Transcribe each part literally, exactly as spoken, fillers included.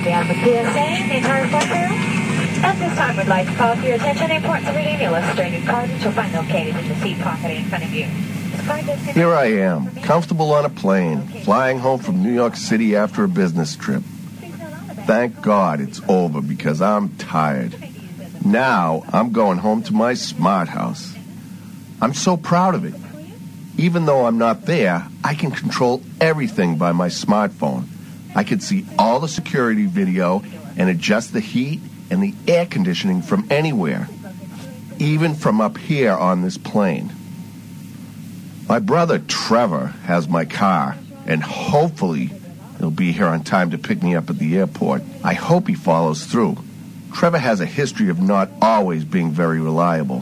Adriana with P S A, the entire flight crew. At this time, we'd like to call to your attention the importance of reading the illustrated card, which you'll find located in the seat pocket in front of you. Here I am, comfortable on a plane, flying home from New York City after a business trip. Thank God it's over because I'm tired. Now I'm going home to my smart house. I'm so proud of it. Even though I'm not there, I can control everything by my smartphone. I can see all the security video and adjust the heat and the air conditioning from anywhere, even from up here on this plane. My brother Trevor has my car, and hopefully he'll be here on time to pick me up at the airport. I hope he follows through. Trevor has a history of not always being very reliable.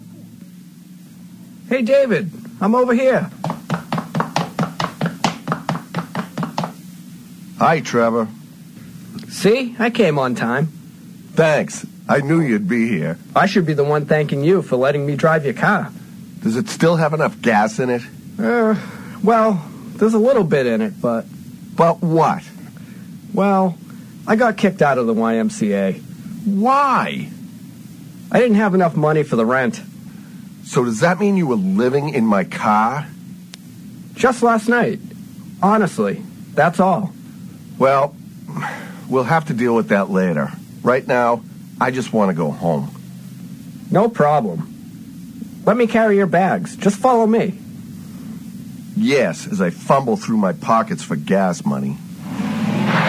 Hey, David, I'm over here. Hi, Trevor. See, I came on time. Thanks. I knew you'd be here. I should be the one thanking you for letting me drive your car. Does it still have enough gas in it? Uh, well, there's a little bit in it, but... But what? Well, I got kicked out of the Y M C A. Why? I didn't have enough money for the rent. So does that mean you were living in my car? Just last night. Honestly, that's all. Well, we'll have to deal with that later. Right now, I just want to go home. No problem. Let me carry your bags. Just follow me. Yes, as I fumble through my pockets for gas money.